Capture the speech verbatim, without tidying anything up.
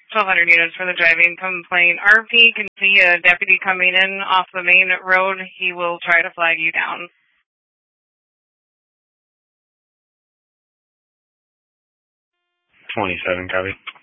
twelve hundred units for the driving complaint. R P can see a deputy coming in off the main road. He will try to flag you down. twenty-seven, copy.